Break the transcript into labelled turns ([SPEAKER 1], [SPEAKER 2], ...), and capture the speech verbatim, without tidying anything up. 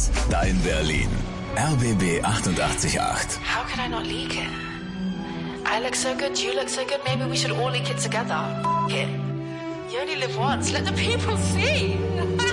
[SPEAKER 1] eins, dein Berlin. R B B achtundachtzig Komma acht.
[SPEAKER 2] How could I not leak it? I look so good, you look so good, maybe we should all leak it together. F*** it. You only live once, let the people see.